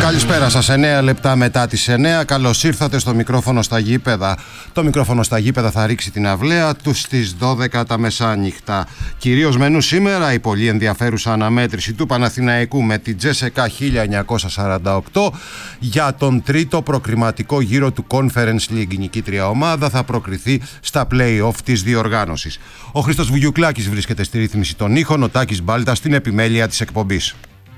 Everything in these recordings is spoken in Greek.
Καλησπέρα σας, 9 λεπτά μετά τις 9. Καλώς ήρθατε στο μικρόφωνο στα γήπεδα. Το μικρόφωνο στα γήπεδα θα ρίξει την αυλαία του στις 12 τα μεσάνυχτα. Κυρίως μενού σήμερα η πολύ ενδιαφέρουσα αναμέτρηση του Παναθηναϊκού με την Τζέσεκα 1948 για τον τρίτο προκριματικό γύρο του Conference League. Η νικήτρια ομάδα θα προκριθεί στα play-off της διοργάνωσης. Ο Χρήστος Βουγιουκλάκης βρίσκεται στη ρύθμιση των ήχων, ο Τάκης Μπάλτας στην επιμέλεια της εκπομπής.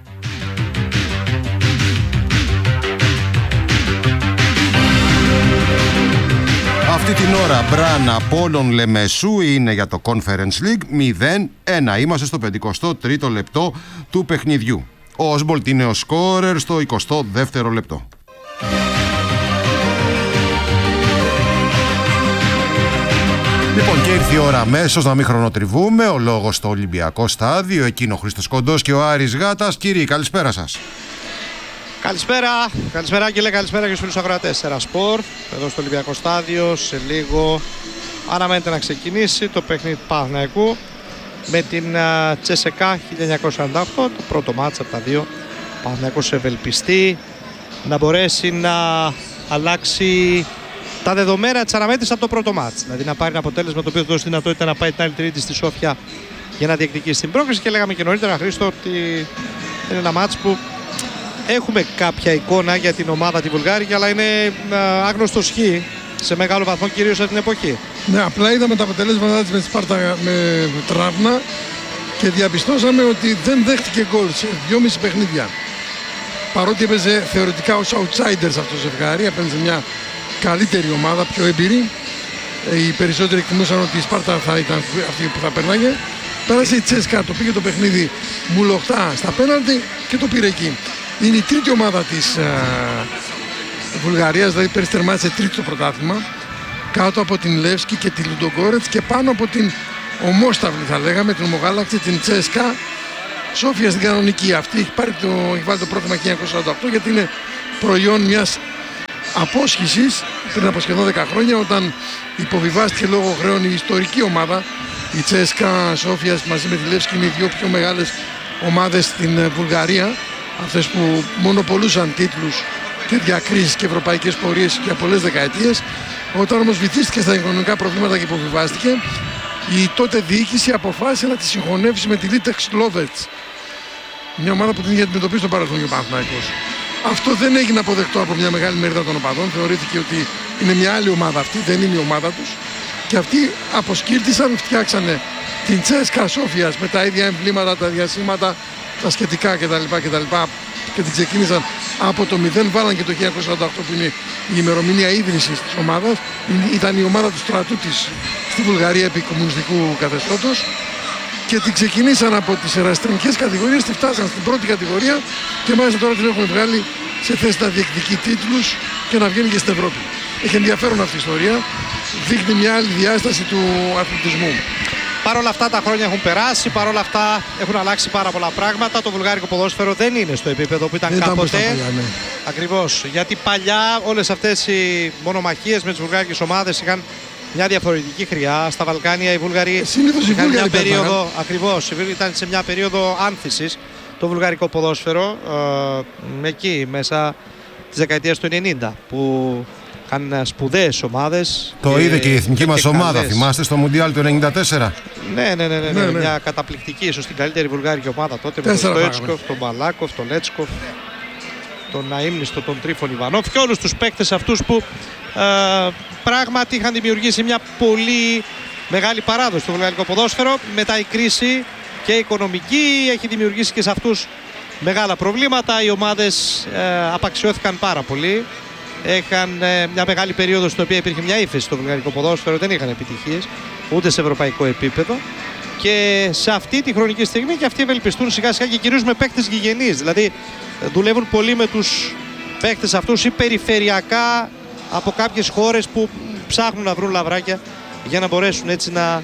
Αυτή την ώρα Μπραν Απόλλων Λεμεσού είναι για το Conference League 0-1. Είμαστε στο 53ο λεπτό του παιχνιδιού. Ο Όσμπολτ είναι ο σκόρερ στο 22ο λεπτό. Λοιπόν, και ήρθε η ώρα αμέσως να μην χρονοτριβούμε. Ο λόγος στο Ολυμπιακό στάδιο. Εκείνο ο Χρήστος Κοντός και ο Άρης Γάτας. Κύριοι, καλησπέρα σας. Καλησπέρα, καλησπέρα Άγγελε, καλησπέρα και στους φίλους αγροατές. Τερασπορ, εδώ στο Ολυμπιακό στάδιο. Σε λίγο αναμένεται να ξεκινήσει το παιχνίδι Παναθηναϊκού με την Τσέσεκα 1948. Το πρώτο μάτς από τα δύο. Ο Παναθηναϊκός ευελπιστεί να μπορέσει να αλλάξει τα δεδομένα της αναμέτρησης από το πρώτο μάτς. Δηλαδή να πάρει ένα αποτέλεσμα το οποίο δώσει δυνατότητα να πάει την άλλη Τρίτη στη Σόφια για να διεκδικήσει την πρόκριση. Και λέγαμε και νωρίτερα, Χρήστο, ότι είναι ένα μάτς που έχουμε κάποια εικόνα για την ομάδα τη Βουλγάρικη, αλλά είναι άγνωστο χ σε μεγάλο βαθμό, κυρίως αυτή την εποχή. Ναι, απλά είδαμε τα αποτελέσματα της με τη Σπάρτα με Τράβνα και διαπιστώσαμε ότι δεν δέχτηκε γκολ σε 2,5 παιχνίδια. Παρότι έπαιζε θεωρητικά ως outsiders αυτό το ζευγάρι, έπαιζε μια καλύτερη ομάδα, πιο εμπειρή. Οι περισσότεροι εκτιμούσαν ότι η Σπάρτα θα ήταν αυτή που θα περνάγε. Πέρασε η Τσέσκα, το πήγε το παιχνίδι μουλοχτά στα πέναλτι και το πήρε εκεί. Είναι η τρίτη ομάδα της Βουλγαρίας, δηλαδή πέρυσι τερμάτισε τρίτο το πρωτάθλημα, κάτω από την Λεύσκη και τη Λουντογκόρετς και πάνω από την ομόσταυλη, θα λέγαμε, την ομογάλακτη, την Τσέσκα Σόφια στην κανονική. Αυτή έχει βάλει το πρόθυμα 1948 γιατί είναι προϊόν μιας απόσχησης πριν από σχεδόν 10 χρόνια, όταν υποβιβάστηκε λόγω χρέων η ιστορική ομάδα. Η Τσέσκα Σόφια μαζί με τη Λεύσκη είναι οι δύο πιο μεγάλες ομάδες στην Βουλγαρία, αυτές που μονοπολούσαν τίτλους και διακρίσεις και ευρωπαϊκές πορείες για πολλές δεκαετίες. Όταν όμως βυθίστηκε στα οικονομικά προβλήματα και υποβιβάστηκε, η τότε διοίκηση αποφάσισε να τη συγχωνεύσει με τη Λίτεξ Λόβετς, μια ομάδα που την είχε αντιμετωπίσει στο παρελθόν και ο Παναθηναϊκός. Αυτό δεν έγινε αποδεκτό από μια μεγάλη μερίδα των οπαδών. Θεωρήθηκε ότι είναι μια άλλη ομάδα αυτή, δεν είναι η ομάδα τους. Και αυτοί αποσκύρτησαν, φτιάξανε την Τσέσκα Σόφιας με τα ίδια εμβλήματα, τα διασύματα, τα σχετικά κτλ. Και την ξεκίνησαν από το 0, βάλαν και το 1948 που είναι η ημερομηνία ίδρυσης της ομάδας. Ήταν η ομάδα του στρατού της στη Βουλγαρία επί κομμουνιστικού καθεστώτος και την ξεκινήσαν από τις ερασιτεχνικές κατηγορίες, τη φτάσαν στην πρώτη κατηγορία και μάλιστα τώρα την έχουν βγάλει σε θέση να διεκδικεί τίτλους και να βγαίνει και στην Ευρώπη. Έχει ενδιαφέρον αυτή η ιστορία, δείχνει μια άλλη διάσταση του αθλητισμού. Παρ' όλα αυτά τα χρόνια έχουν περάσει, παρ' όλα αυτά έχουν αλλάξει πάρα πολλά πράγματα. Το βουλγάρικο ποδόσφαιρο δεν είναι στο επίπεδο που ήταν κάποτε. Ναι. Ακριβώς. Γιατί παλιά όλες αυτές οι μονομαχίες με τις βουλγάρικες ομάδες είχαν μια διαφορετική χρειά. Στα Βαλκάνια οι Βούλγαροι είχαν μια περίοδο. Ακριβώς. Ήταν σε μια περίοδο άνθησης το βουλγαρικό ποδόσφαιρο. Εκεί μέσα της δεκαετίας του 90 που είχαν σπουδαίες ομάδες. Το είδε και η εθνική μας ομάδα, θυμάστε, στο Μουντιάλ του 1994. Ναι. Μια καταπληκτική, ίσως την καλύτερη βουλγάρικη ομάδα τότε, με τον Στοέτσκοφ, τον Μπαλάκοφ, τον Λέτσκοφ, τον Αείμνηστο, τον Τρίφον Ιβανόφ και όλους τους παίκτες αυτούς που πράγματι είχαν δημιουργήσει μια πολύ μεγάλη παράδοση στο βουλγαρικό ποδόσφαιρο. Μετά η κρίση και η οικονομική έχει δημιουργήσει και σε αυτούς μεγάλα προβλήματα. Οι ομάδες απαξιώθηκαν πάρα πολύ. Είχαν μια μεγάλη περίοδο στην οποία υπήρχε μια ύφεση στο βουλγαρικό ποδόσφαιρο, δεν είχαν επιτυχίες ούτε σε ευρωπαϊκό επίπεδο. Και σε αυτή τη χρονική στιγμή και αυτοί ευελπιστούν σιγά σιγά και κυρίως με παίκτες γηγενείς. Δηλαδή δουλεύουν πολύ με τους παίκτες αυτούς ή περιφερειακά από κάποιες χώρες που ψάχνουν να βρουν λαβράκια για να μπορέσουν έτσι να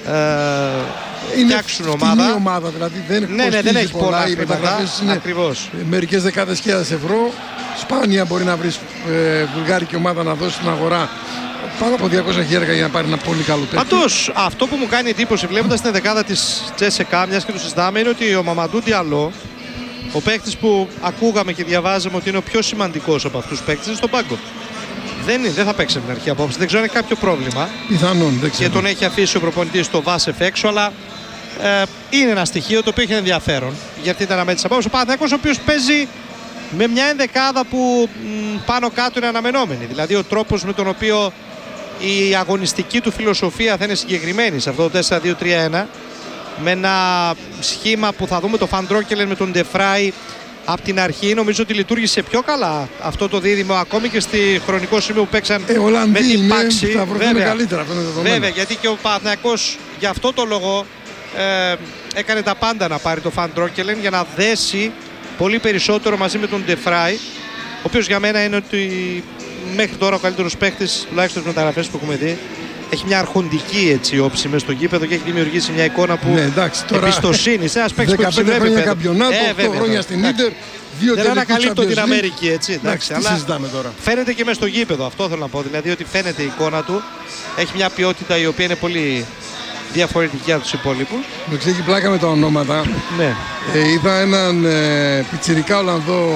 φτιάξουν ομάδα. Είναι ομάδα, δηλαδή δεν έχει πολλά χρήματα. Ακριβώς. Μερικές δεκάδες χιλιάδες ευρώ. Σπάνια μπορεί να βρεις βουλγάρικη ομάδα να δώσει στην αγορά πάνω από 200.000 για να πάρει ένα πολύ καλό παίκτη. Πάντως, αυτό που μου κάνει εντύπωση βλέποντας την δεκάδα της Τσέσεκα, μιας και το συζητάμε, είναι ότι ο Μαμαντού Διαλό Ο παίκτης που ακούγαμε και διαβάζαμε ότι είναι ο πιο σημαντικός από αυτούς τους παίκτες είναι στον πάγκο. Δεν θα παίξει από την αρχή απόψε. Δεν ξέρω αν είναι κάποιο πρόβλημα. Πιθανόν, δεν ξέρω. Και τον έχει αφήσει ο προπονητής στο Βάσεφ έξω, αλλά είναι ένα στοιχείο το οποίο έχει ενδιαφέρον για αυτή την αναμέτρηση απόψε. Ο Παναθηναϊκός, ο οποίος παίζει με μια ενδεκάδα που πάνω κάτω είναι αναμενόμενη. Δηλαδή ο τρόπος με τον οποίο η αγωνιστική του φιλοσοφία θα είναι συγκεκριμένη σε αυτό το 4-2-3-1, με ένα σχήμα που θα δούμε το Φαντρόκελεν με τον Ντεφράι από την αρχή. Νομίζω ότι λειτουργήσε πιο καλά αυτό το δίδυμο, ακόμη και στη χρονικό σημείο που παίξαν με την Πάξη. Θα βρεθούν καλύτερα, αυτό είναι δεδομένο. Βέβαια, γιατί και ο Παναθηναϊκός για αυτό το λόγο έκανε τα πάντα να πάρει το Φαντρόκελεν για να δέσει πολύ περισσότερο μαζί με τον Ντεφράι, ο οποίος για μένα είναι ότι μέχρι τώρα ο καλύτερος παίκτης, τουλάχιστον στις μεταγραφές που έχουμε δει. Έχει μια αρχοντική έτσι όψη μες στο γήπεδο και έχει δημιουργήσει μια εικόνα που εμπιστοσύνη. Σε ένας παίκτης που 15 χρόνια καμπιονάτο, 8 χρόνια στην Ίντερ, 2 δεν ανακαλύπτω την Αμερική, έτσι. Εντάξει, τι συζητάμε τώρα. Φαίνεται και μες στο γήπεδο, αυτό θέλω να πω. Δηλαδή ότι φαίνεται η εικόνα του. Έχει μια ποιότητα η οποία είναι πολύ διαφορετική από τους υπόλοιπους. Εντάξει, έχει πλάκα με τα ονόματα. Ναι. Είδα έναν πιτσιρικά Ολλανδό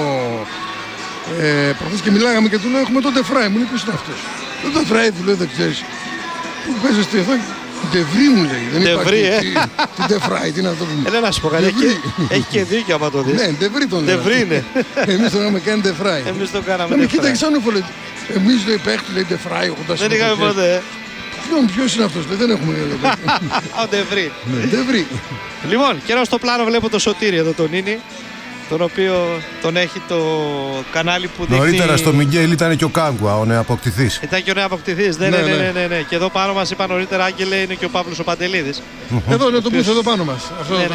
προχθές και μιλάγαμε και του λέω: έχουμε τον Ντεφράι. Μου λέει: ποιος είναι αυτός? Τον Ντεφράι, του λέω: δεν ξέρεις. Που παίζει στο εδώ, Ντεβρί μου λέει. Δεν υπάρχει. Τι Ντεφράι, τι είναι αυτό που μου λέει. Να σου πω κάτι, έχει και δίκιο άμα το δεις. Ναι, Ντεβρί τον λέω. Ντεβρί είναι. Εμείς τον είχαμε κάνει Ντεφράι. Εμείς τον κάναμε Ντεφράι. Ντεφράι. Κοίταξε άνω λέει. Εμείς λέει παίχτη λέει Ντεφράι. Δεν είχαμε ποτέ. Ποιος είναι αυτός, δεν έχουμε. Ο Ντεβρί. Ντεβρί. Λοιπόν, και εδώ στο πλάνο βλέπω το Σωτήρι εδώ, τον Νίνη, τον οποίο τον έχει το κανάλι που δείχνει. Νωρίτερα στο Μιγγέλ ήταν και ο Κάγκουα, ο νεοαποκτηθής. Ήταν και ο νεοαποκτηθής, ναι. Και εδώ πάνω μας είπα νωρίτερα, Άγγελε, είναι και ο Παύλος ο Παντελίδης. Εδώ είναι το booth εδώ πάνω μας.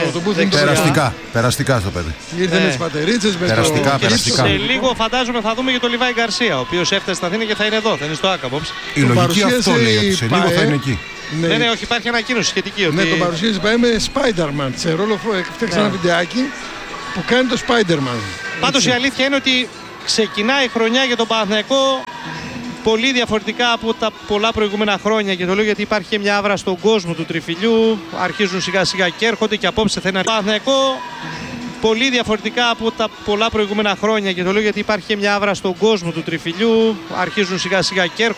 Περαστικά στο παιδί. Ήρθε με τις πατερίτσες, με περαστικά. Σε λίγο φαντάζομαι θα δούμε και τον Λιβάη Γκαρσία, ο οποίος έφτασε στην Αθήνα και θα είναι εδώ, θα είναι στο ΆΚΑ απόψε. Η λογική αυτό λέει, ότι σε λίγο θα είναι εκεί. Ναι, όχι, υπάρχει ανακοίνωση σχετική. Ναι, το παρουσίασε πάει με Spider-Man. Σε ρόλο φτιάξε ένα βιντεάκι που κάνει το Spider-Man. Πάντως η αλήθεια είναι ότι ξεκινάει η χρονιά για τον Παναθηναϊκό πολύ διαφορετικά από τα πολλά προηγούμενα χρόνια, και το λέω γιατί υπάρχει και μια άβρα στον κόσμο του τριφυλιού. Αρχίζουν σιγά σιγά και έρχονται, και απόψε θα είναι Παναθηναϊκό πολύ διαφορετικά από τα πολλά προηγούμενα χρόνια, και το λέω γιατί υπάρχει και μια άβρα στον κόσμο του τριφυλιού. Αρχίζουν σιγά σιγά και έρχονται.